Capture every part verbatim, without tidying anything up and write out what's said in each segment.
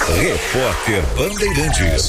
Repórter Bandeirantes.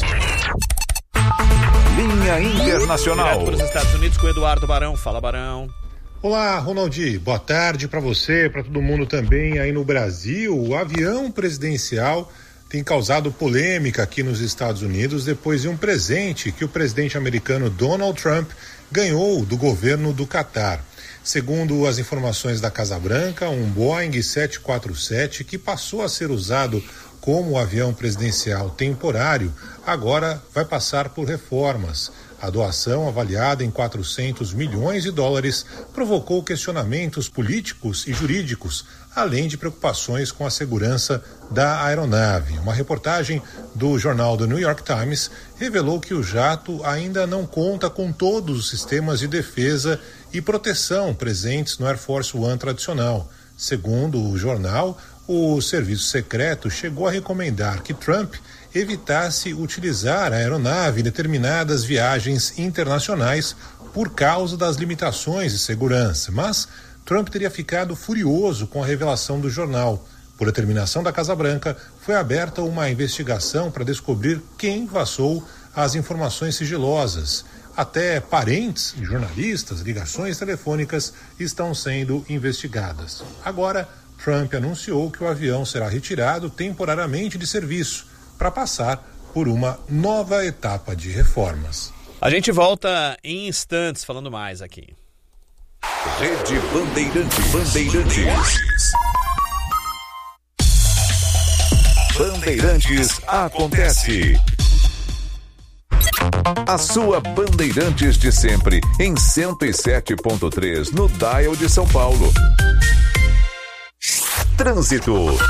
Linha Internacional. Direto para os Estados Unidos com Eduardo Barão. Fala, Barão. Olá, Ronaldi. Boa tarde para você, para todo mundo também aí no Brasil. O avião presidencial tem causado polêmica aqui nos Estados Unidos depois de um presente que o presidente americano Donald Trump ganhou do governo do Catar. Segundo as informações da Casa Branca, um Boeing sete quatro sete que passou a ser usado como avião presidencial temporário, agora vai passar por reformas. A doação, avaliada em quatrocentos milhões de dólares, provocou questionamentos políticos e jurídicos, além de preocupações com a segurança da aeronave. Uma reportagem do jornal The New York Times revelou que o jato ainda não conta com todos os sistemas de defesa e proteção presentes no Air Force One tradicional. Segundo o jornal, o serviço secreto chegou a recomendar que Trump evitasse utilizar a aeronave em determinadas viagens internacionais por causa das limitações de segurança, mas Trump teria ficado furioso com a revelação do jornal. Por determinação da Casa Branca, foi aberta uma investigação para descobrir quem vazou as informações sigilosas. Até parentes e jornalistas, ligações telefônicas estão sendo investigadas. Agora, Trump anunciou que o avião será retirado temporariamente de serviço para passar por uma nova etapa de reformas. A gente volta em instantes falando mais aqui. Rede Bandeirantes. Bandeirantes. Bandeirantes acontece. A sua Bandeirantes de sempre em cento e sete ponto três no dial de São Paulo. Trânsito.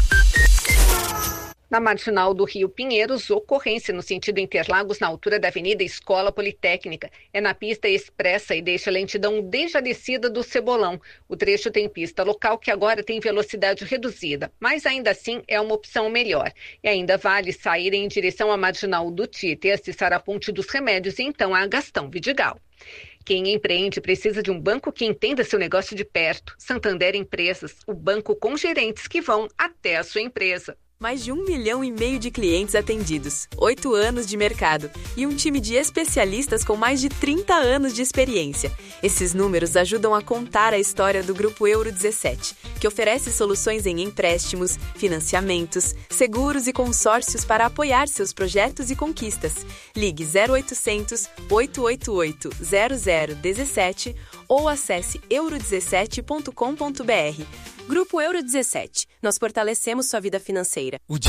Na marginal do Rio Pinheiros, ocorrência no sentido Interlagos, na altura da Avenida Escola Politécnica. É na pista expressa e deixa lentidão desde a descida do Cebolão. O trecho tem pista local que agora tem velocidade reduzida, mas ainda assim é uma opção melhor. E ainda vale sair em direção à marginal do Tietê, acessar a Ponte dos Remédios e então a Gastão Vidigal. Quem empreende precisa de um banco que entenda seu negócio de perto. Santander Empresas, o banco com gerentes que vão até a sua empresa. Mais de um milhão e meio de clientes atendidos, oito anos de mercado e um time de especialistas com mais de trinta anos de experiência. Esses números ajudam a contar a história do Grupo Euro dezessete, que oferece soluções em empréstimos, financiamentos, seguros e consórcios para apoiar seus projetos e conquistas. Ligue zero oitocentos, oito oito oito, zero zero um sete ou acesse euro dezessete ponto com ponto br. Grupo Euro dezessete. Nós fortalecemos sua vida financeira.